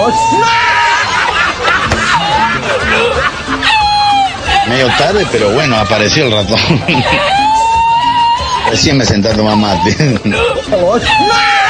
Medio tarde, pero bueno, apareció el ratón. Recién me senté a tomar mate.